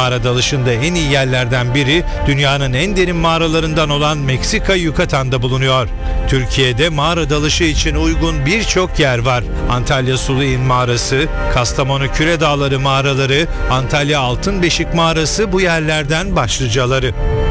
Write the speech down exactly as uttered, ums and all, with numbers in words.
Mağara dalışında en iyi yerlerden biri dünyanın en derin mağaralarından olan Meksika Yukatan'da bulunuyor. Türkiye'de mağara dalışı için uygun birçok yer var. Antalya Suluin Mağarası, Kastamonu Küre Dağları mağaraları, Antalya Altınbeşik Mağarası bu yerlerden başlıcaları.